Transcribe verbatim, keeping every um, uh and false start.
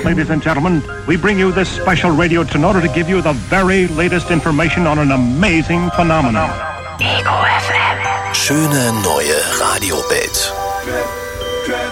ladies and gentlemen, we bring you this special radio in order to give you the very latest information on an amazing phenomenon. Ego F M. Schöne neue Radiowelt.